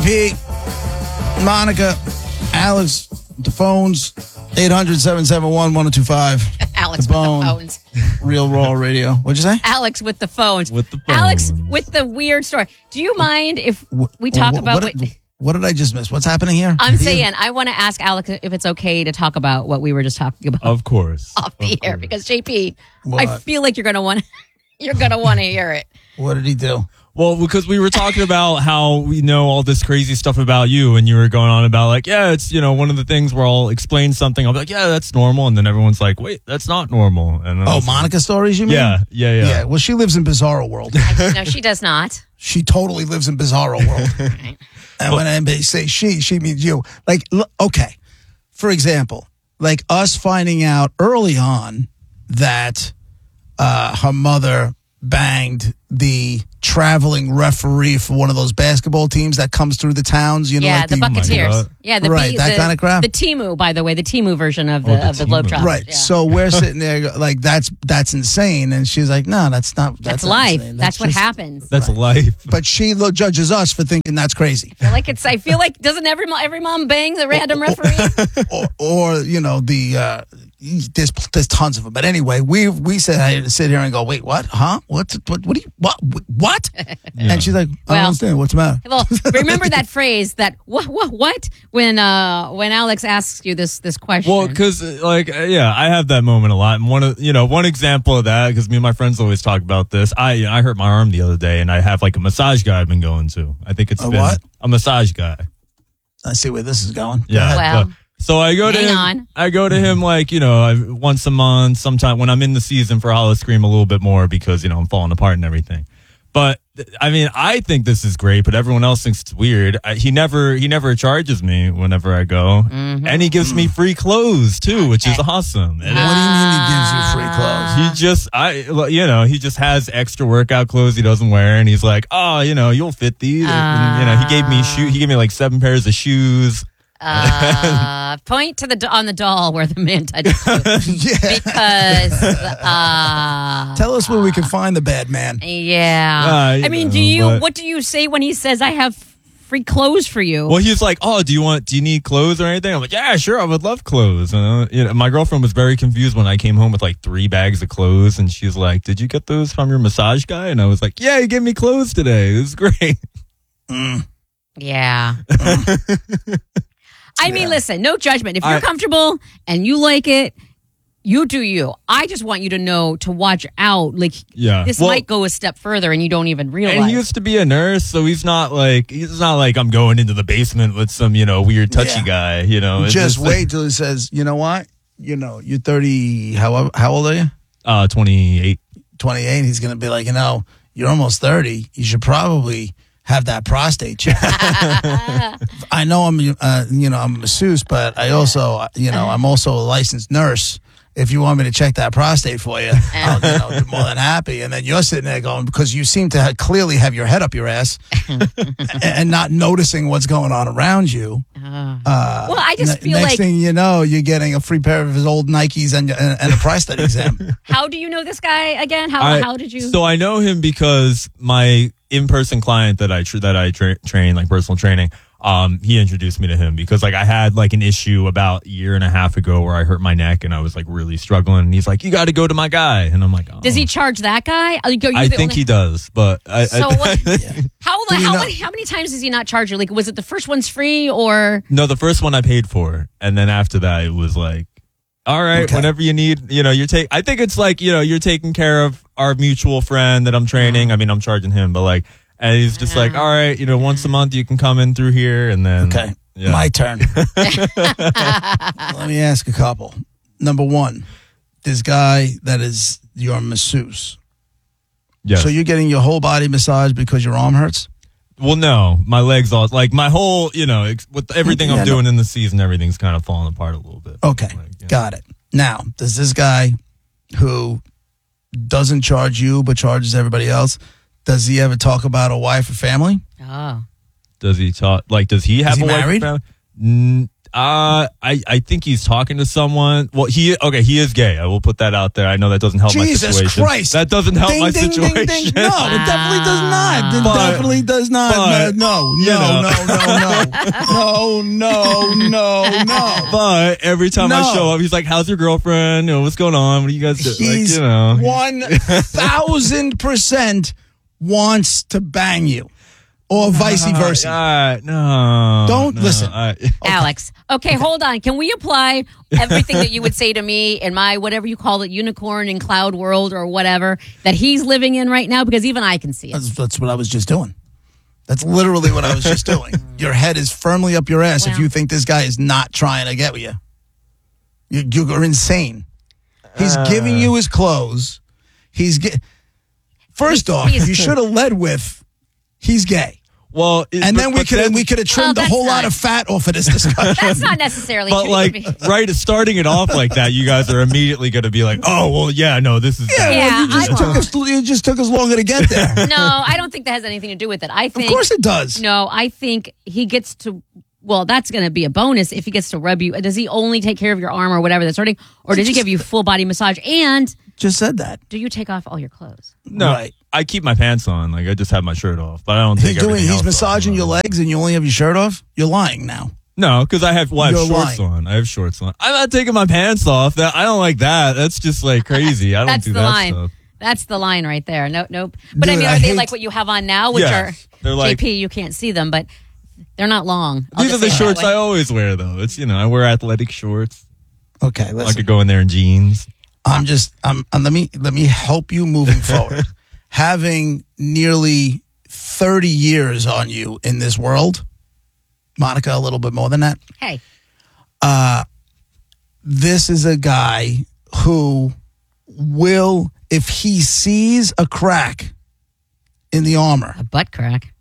Pete, Monica, Alex, the phones, 800-771-1025. Alex the with bone. the phones. Real Raw Radio. What'd you say? Alex with the phones. With the phones. Alex with the weird story. Do you mind if we talk about what did I just miss? What's happening here? I'm saying I want to ask Alex if it's okay to talk about what we were just talking about. Of course. Off the air, because JP, What? I feel like you're gonna want to hear it. What did he do? Well, because we were talking about how we know all this crazy stuff about you, and you were going on about like, yeah, it's, one of the things where I'll explain something. I'll be like, yeah, that's normal. And then everyone's like, wait, that's not normal. And Monica stories, you mean? Yeah. Well, she lives in Bizarro World. No, she does not. She totally lives in Bizarro World. Right. And when anybody say she means you. Like, okay, for example, like us finding out early on that her mother banged the traveling referee for one of those basketball teams that comes through the towns, Yeah, like the Buccaneers. Yeah, the right, that kind of crap. The Timu, by the way, the Timu version of the Globetrotters. Right. Yeah. So we're sitting there like that's insane, and she's like, no, that's not. That's not life. insane. That's what just- happens. That's life. But she judges us for thinking that's crazy, I feel like doesn't every mom bang the random referee? or there's tons of them. But anyway, we said I had to sit here and go, wait, what? Huh? What do you what? And she's like, I don't understand. What's the matter? Well, remember that phrase that what when Alex asks you this question. Well, because I have that moment a lot. And one example of that, because me and my friends always talk about this. I hurt my arm the other day, and I have like a massage guy I've been going to. I think it's a massage guy. I see where this is going. Yeah. Well, so I go to him. on. I go to him like once a month. Sometime when I'm in the season for Hollow Scream a little bit more because I'm falling apart and everything. But I mean, I think this is great, but everyone else thinks it's weird. He never charges me whenever I go, and he gives me free clothes too, which is awesome. And What do you mean he gives you free clothes? he just has extra workout clothes he doesn't wear, and he's like, oh, you'll fit these. And, he gave me He gave me like 7 pairs of shoes. Point to on the doll where the man touches you. Yeah. Because Tell us where we can find the bad man. yeah. I mean, what do you say when he says I have free clothes for you? Well, he's like, oh, do you need clothes or anything? I'm like, yeah, sure, I would love clothes. My girlfriend was very confused when I came home with like 3 bags of clothes, and she's like, did you get those from your massage guy? And I was like, yeah, he gave me clothes today. It was great. Yeah. I mean, listen, no judgment. If you're comfortable and you like it, you do you. I just want you to know to watch out. Like, this might go a step further and you don't even realize. And he used to be a nurse, so he's not like I'm going into the basement with some, weird touchy guy, Just wait till he says, you know what? You're 30, how old are you? 28. 28. He's going to be like, you're almost 30. You should probably have that prostate check. I know I'm a masseuse, but I also, I'm also a licensed nurse. If you want me to check that prostate for you, I'll be more than happy. And then you're sitting there going, because you seem to clearly have your head up your ass and not noticing what's going on around you. Well, I just feel next thing you know, you're getting a free pair of his old Nikes and a prostate exam. How do you know this guy again? How did you? So I know him because my in-person client that I train, like personal training, he introduced me to him because like I had like an issue about a year and a half ago where I hurt my neck and I was like really struggling, and he's like, you got to go to my guy, and I'm like, oh. Does he charge that guy? I think he does, but how many times does he not charge you? Like, was it the first one's free or? No, the first one I paid for, and then after that it was like, all right, whenever you need, I think it's like, you're taking care of our mutual friend that I'm training. I mean, I'm charging him, but like, and he's just like, all right, once a month you can come in through here, and then my turn. Let me ask a couple. Number one, this guy that is your masseuse. Yes. So you're getting your whole body massage because your arm hurts? Well, no, my legs all like my whole, with everything I'm doing in the season, everything's kind of falling apart a little bit. Okay, got it. Now, does this guy who doesn't charge you but charges everybody else, does he ever talk about a wife or family? Oh. Does he talk? Like, does he have a wife or married? family? I think he's talking to someone. Well, he is gay. I will put that out there. I know that doesn't help my situation. Jesus Christ. That doesn't help my situation. Ding, ding. No, it definitely does not. It definitely does not. No. But every time I show up, he's like, how's your girlfriend? What's going on? What do you guys do? He's 1,000% wants to bang you. Or vice versa. Listen. Alex. Okay, hold on. Can we apply everything that you would say to me in my, whatever you call it, unicorn and cloud world or whatever, that he's living in right now? Because even I can see it. That's what I was just doing. That's literally what I was just doing. Your head is firmly up your ass if you think this guy is not trying to get with you. You're insane. He's giving you his clothes. First off, you should have led with, he's gay. Well, and then we could have trimmed a whole lot of fat off of this discussion. That's not necessarily but true. Right, starting it off like that, you guys are immediately going to be like, oh, well, yeah, no, this is you just took us longer to get there. No, I don't think that has anything to do with it. I think, of course it does. No, I think he gets to, well, that's going to be a bonus if he gets to rub you. Does he only take care of your arm or whatever that's hurting? Or does he give you full body massage? And just said that. Do you take off all your clothes? No. Right. I keep my pants on. Like, I just have my shirt off, but I don't take He's massaging your legs and you only have your shirt off? You're lying now. No, because I have shorts on. I have shorts on. I'm not taking my pants off. I don't like that. That's just like crazy. I don't do that stuff. That's the line right there. Nope. But I mean, are they like what you have on now, which are they're like, JP, you can't see them, but they're not long. These are the shorts I always wear, though. It's, I wear athletic shorts. Okay, listen. I could go in there in jeans. Let me help you moving forward. Having nearly 30 years on you in this world, Monica, a little bit more than that. Hey. This is a guy who will, if he sees a crack in the armor. A butt crack.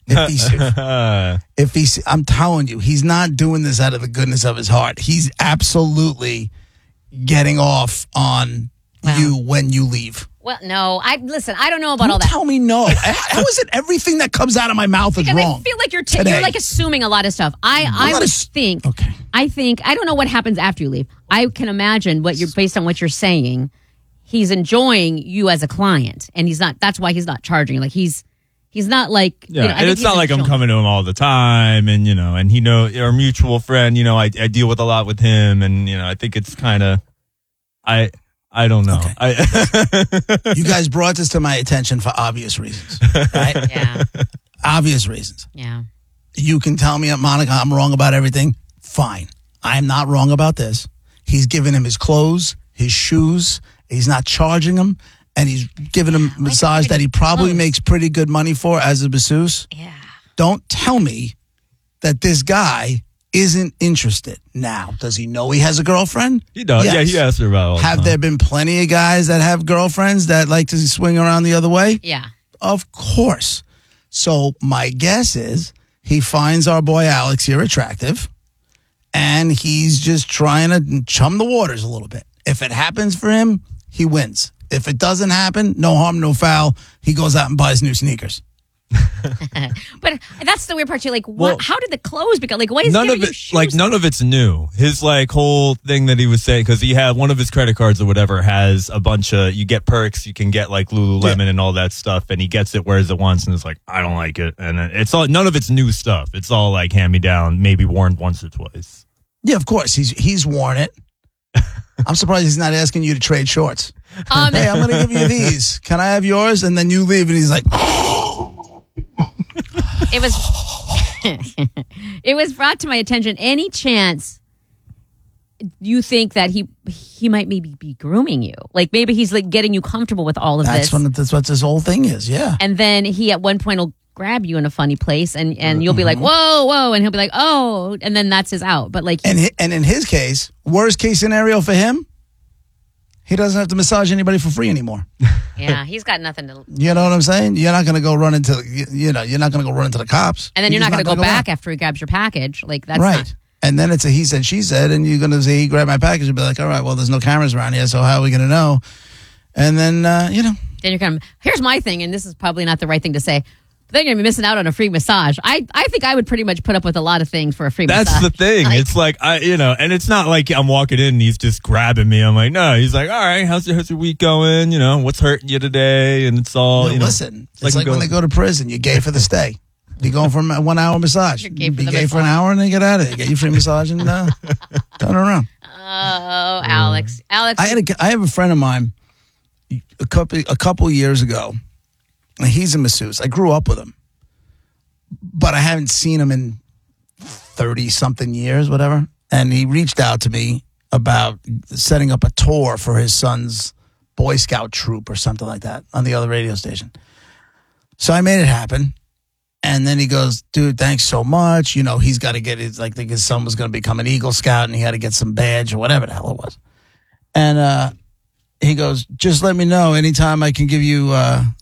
If he's, I'm telling you, he's not doing this out of the goodness of his heart. He's absolutely getting off on you when you leave. Well, no. I don't know about all that. Tell me no. How is it everything that comes out of my mouth is wrong? I feel like you're like assuming a lot of stuff. I don't know what happens after you leave. I can imagine based on what you're saying, he's enjoying you as a client, and he's not. That's why he's not charging. Like he's not like and it's not like I'm coming to him all the time, and and he our mutual friend. I deal with a lot with him, and I think it's kind of I don't know. Okay. You guys brought this to my attention for obvious reasons, right? Yeah. Obvious reasons. Yeah. You can tell me, Monica, I'm wrong about everything. Fine. I'm not wrong about this. He's giving him his clothes, his shoes. He's not charging him. And he's giving him a massage that he probably makes pretty good money for as a masseuse. Yeah. Don't tell me that this guy isn't interested. Now, does he know he has a girlfriend? He does. Yes. Yeah, he asks her about it all the time. Have there been plenty of guys that have girlfriends that like to swing around the other way? Yeah. Of course. So my guess is he finds our boy Alex here attractive, and he's just trying to chum the waters a little bit. If it happens for him, he wins. If it doesn't happen, no harm, no foul. He goes out and buys new sneakers. But that's the weird part too. Like, how did the clothes become? Like, what is none of it? Like, none of it's new. His whole thing that he was saying, because he had one of his credit cards or whatever has a bunch of, you get perks, you can get like Lululemon and all that stuff, and he gets it, wears it once, and it's like, I don't like it, and it's all, none of it's new stuff. It's all like hand me down, maybe worn once or twice. Yeah, of course he's worn it. I'm surprised he's not asking you to trade shorts. Hey, I'm going to give you these. Can I have yours? And then you leave, and he's like. It was brought to my attention. Any chance you think that he might maybe be grooming you? Like maybe he's like getting you comfortable with all of this. That's what this whole thing is. Yeah. And then he at one point will grab you in a funny place, and you'll be like, whoa, and he'll be like, oh, and then that's his out. But like, and in his case, worst case scenario for him, he doesn't have to massage anybody for free anymore. Yeah, he's got nothing to. You know what I'm saying? You're not going to go run into you're not going to go run into the cops, and then you're not going to go back after he grabs your package. Like that's right. Not... And then it's a he said she said, and you're going to say he grabbed my package and be like, all right, well, there's no cameras around here, so how are we going to know? And then Then you're kind of. Here's my thing, and this is probably not the right thing to say. Then you're missing out on a free massage. I think I would pretty much put up with a lot of things for a free massage. That's the thing. It's like, and it's not like I'm walking in and he's just grabbing me. I'm like, no, he's like, all right, how's your week going? What's hurting you today? And it's all, listen, it's like when they go to prison, you're gay for the stay. You're going for a 1 hour massage. You're gay for an hour and then get out of there. Get your free massage and turn around. Oh, Alex. I have a friend of mine a couple years ago. He's a masseuse. I grew up with him, but I haven't seen him in 30-something years, whatever. And he reached out to me about setting up a tour for his son's Boy Scout troop or something like that on the other radio station. So I made it happen. And then he goes, dude, thanks so much. He's got to get his son was going to become an Eagle Scout and he had to get some badge or whatever the hell it was. And he goes, just let me know anytime I can give you,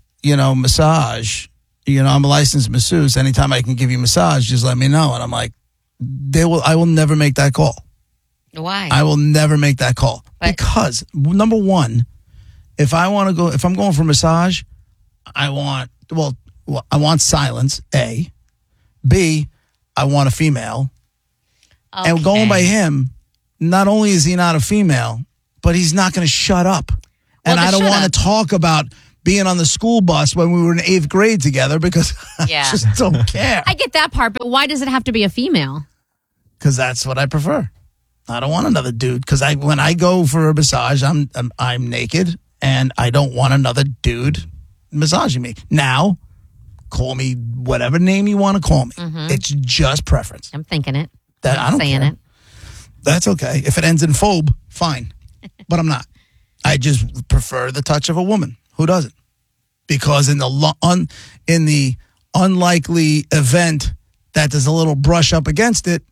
massage. I'm a licensed masseuse. Anytime I can give you massage, just let me know. And I'm like, I will never make that call. Why? I will never make that call. Because, number one, if I'm going for massage, I want silence, A. B, I want a female. Okay. And going by him, not only is he not a female, but he's not going to shut up. And I don't want to talk about being on the school bus when we were in 8th grade together because I just don't care. I get that part, but why does it have to be a female? Because that's what I prefer. I don't want another dude because when I go for a massage, I'm naked and I don't want another dude massaging me. Now, call me whatever name you want to call me. Mm-hmm. It's just preference. I'm thinking it. I don't saying care. It. That's okay. If it ends in phobe, fine. But I'm not. I just prefer the touch of a woman. Who doesn't? Because in the unlikely event that there's a little brush up against it.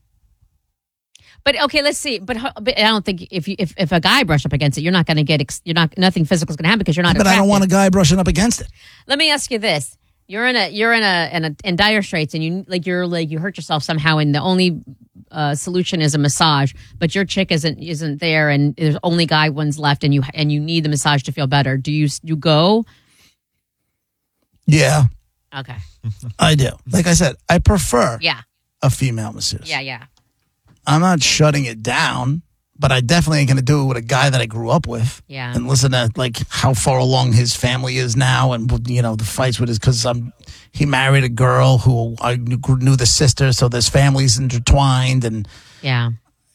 But okay, let's see. But I don't think if a guy brush up against it, you're not going to get nothing physical is going to happen because you're not. But attractive. I don't want a guy brushing up against it. Let me ask you this: You're in dire straits, and you hurt yourself somehow, and the only solution is a massage. But your chick isn't there, and there's only guy ones left, and you need the massage to feel better. Do you go? Yeah. Okay. I do. Like I said, I prefer. Yeah. A female masseuse. Yeah. I'm not shutting it down, but I definitely ain't going to do it with a guy that I grew up with. Yeah. And listen to how far along his family is now and, the fights with because he married a girl who I knew the sister, so there's families intertwined and. Yeah.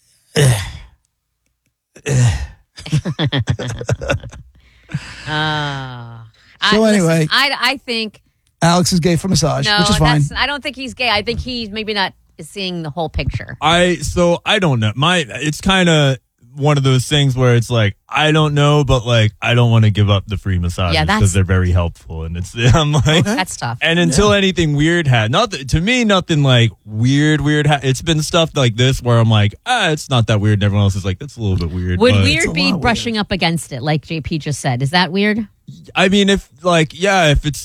So anyway. I think. Alex is gay for massage, which is fine. I don't think he's gay. I think he's maybe not seeing the whole picture. I don't know. It's kind of one of those things where it's like I don't know, but I don't want to give up the free massages because they're very helpful, and I'm like that's tough. And until anything weird nothing like weird. It's been stuff like this where I'm like, it's not that weird, and everyone else is like, that's a little bit weird. Would weird be brushing up against it, like JP just said? Is that weird? I mean, if it's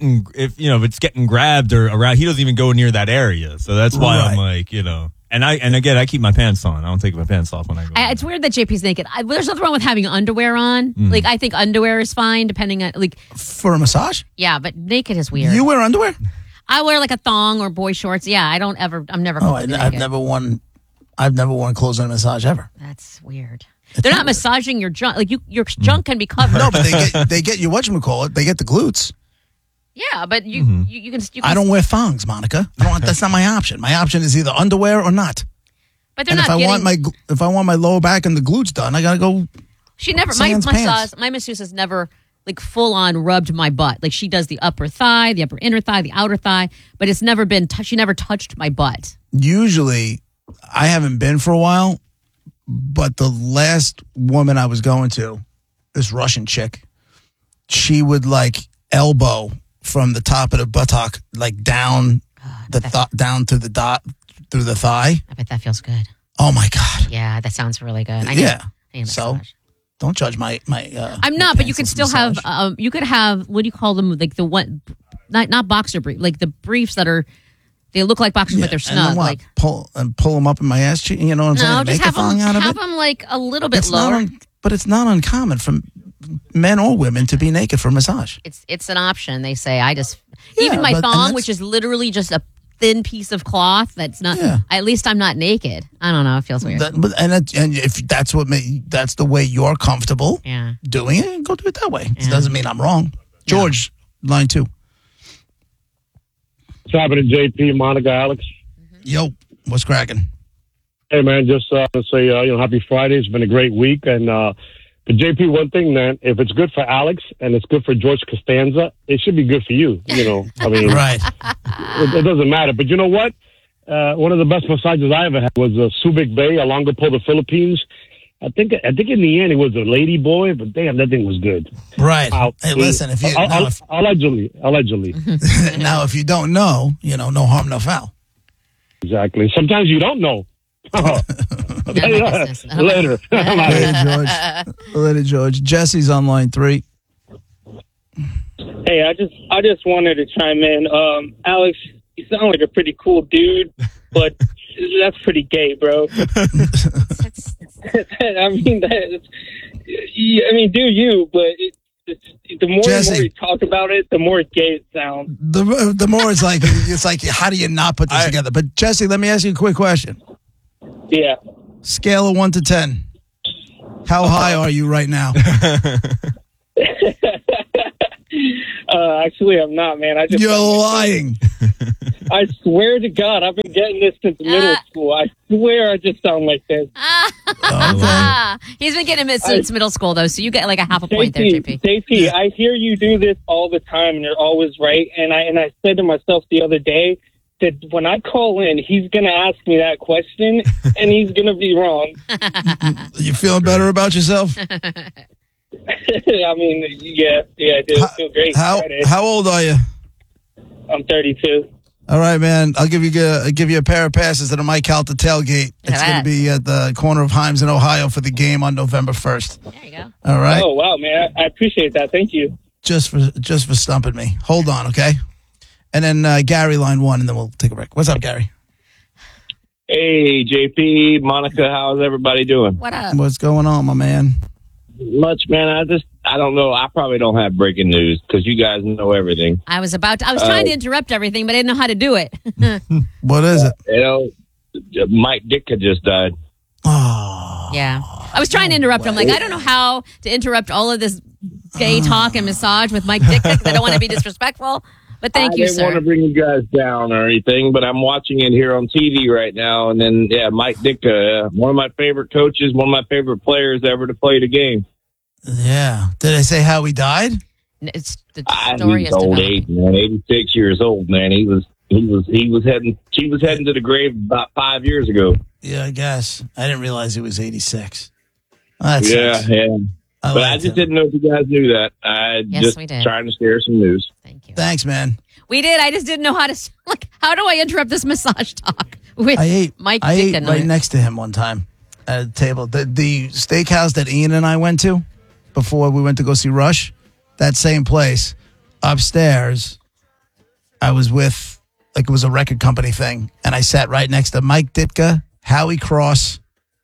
if it's getting grabbed or around, he doesn't even go near that area. So that's why I'm like, and again, I keep my pants on. I don't take my pants off when I go. It's weird that JP's naked. There's nothing wrong with having underwear on. Mm-hmm. I think underwear is fine, depending on for a massage. Yeah, but naked is weird. You wear underwear? I wear a thong or boy shorts. Yeah, I'm never. Oh, I've never worn clothes on a massage ever. That's weird. They're not massaging your junk. Your junk can be covered. No, but they get you whatchamacallit. They get the glutes. Yeah, but you can. I don't wear thongs, Monica. That's not my option. My option is either underwear or not. But they're not. If I want my lower back and the glutes done, I gotta go. She never. My masseuse has never full on rubbed my butt. She does the upper thigh, the upper inner thigh, the outer thigh, but it's never been. She never touched my butt. Usually, I haven't been for a while. But the last woman I was going to, this Russian chick, she would elbow from the top of the buttock down down to through the thigh. I bet that feels good. Oh my God! Yeah, that sounds really good. So don't judge my. I'm not, but you could still have. You could have, what do you call them? The one, not boxer brief, the briefs that are. They look like boxers, but they're snug. Pull them up in my ass cheek. You know what I'm saying? No, just have them a little bit lower. But it's not uncommon. men or women to be naked for a massage. It's an option. They say even my thong, which is literally just a thin piece of cloth. That's not. Yeah. At least I'm not naked. I don't know. It feels weird. And if that's that's the way you're comfortable. Doing it, go do it that way. It doesn't mean I'm wrong. George, line 2. What's happening, JP, Monica, Alex? Yo, what's cracking? Hey, man, just to say, happy Friday. It's been a great week. And but JP, one thing, man, if it's good for Alex and it's good for George Costanza, it should be good for you. I mean, right. It doesn't matter. But you know what? One of the best massages I ever had was Subic Bay, Olongapo, the Philippines. I think in the end it was a lady boy, but damn, that thing was good. Right. Hey, listen, if you allegedly. Now, if you don't know, no harm, no foul. Exactly. Sometimes you don't know. Later. Later, George. Jesse's on line 3. Hey, I just wanted to chime in. Alex, you sound like a pretty cool dude, but that's pretty gay, bro. I mean, do you? But the more and more you talk about it, the more gay it sounds. The more it's like, how do you not put this together? But Jesse, let me ask you a quick question. Yeah. Scale of 1 to 10. How high are you right now? Actually, I'm not, man. You're lying. I swear to God, I've been getting this since middle school. I swear I just sound like this. He's been getting it since middle school, though, so you get like a half a point there, JP. JP, I hear you do this all the time, and you're always right. And I said to myself the other day that when I call in, he's going to ask me that question, and he's going to be wrong. You feeling better about yourself? I mean, yeah, I do. I feel great. How old are you? I'm 32. All right, man. I'll give you a pair of passes to the Mike Calta tailgate. It's going to be at the corner of Himes in Ohio for the game on November 1st. There you go. All right. Oh wow, man! I appreciate that. Thank you. Just for stumping me. Hold on, okay? And then Gary, line 1, and then we'll take a break. What's up, Gary? Hey, JP, Monica, how's everybody doing? What up? What's going on, my man? Much, man. I don't know. I probably don't have breaking news because you guys know everything. I was trying to interrupt everything, but I didn't know how to do it. What is it? Mike Ditka just died. Oh. Yeah. I was trying to interrupt. I'm like, I don't know how to interrupt all of this gay talk and massage with Mike Ditka because I don't want to be disrespectful. But thank you, sir. I didn't want to bring you guys down or anything, but I'm watching it here on TV right now. And then, Mike Ditka, one of my favorite coaches, one of my favorite players ever to play the game. Yeah. Did I say how he died? It's the story he's old age, man. 86 years old, man. She was heading to the grave about 5 years ago. Yeah, I guess. I didn't realize he was 86. Yeah. I just didn't know if you guys knew that. We did. Trying to share some news. Thank you. Thanks, man. We did. I just didn't know how to, how do I interrupt this massage talk with Mike Ditka? I ate right next to him one time at a table. The steakhouse that Ian and I went to before we went to go see Rush, that same place, upstairs, I was with, it was a record company thing, and I sat right next to Mike Ditka, Howard Cross,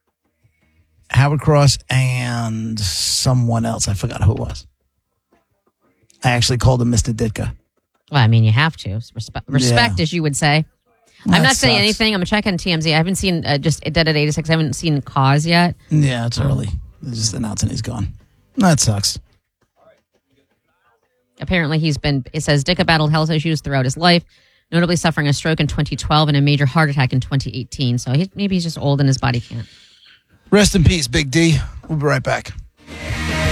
and someone else. I forgot who it was. I actually called him Mr. Ditka. Well, I mean, you have to. Respect, as you would say. I'm not saying anything. I'm checking TMZ. I haven't seen just Dead at 86. I haven't seen Cause yet. Yeah, it's early. They're just announcing he's gone. That sucks. Apparently, it says Ditka battled health issues throughout his life, notably suffering a stroke in 2012 and a major heart attack in 2018. So maybe he's just old and his body can't. Rest in peace, Big D. We'll be right back.